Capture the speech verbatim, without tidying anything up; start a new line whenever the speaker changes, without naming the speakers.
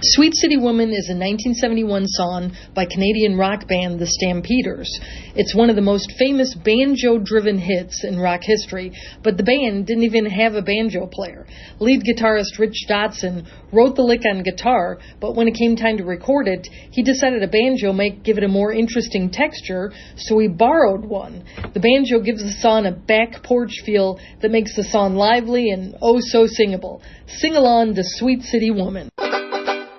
Sweet City Woman is a nineteen seventy-one song by Canadian rock band The Stampeders. It's one of the most famous banjo-driven hits in rock history, but the band didn't even have a banjo player. Lead guitarist Rich Dotson wrote the lick on guitar, but when it came time to record it, he decided a banjo might give it a more interesting texture, so he borrowed one. The banjo gives the song a back porch feel that makes the song lively and oh so singable. Sing along to Sweet City Woman.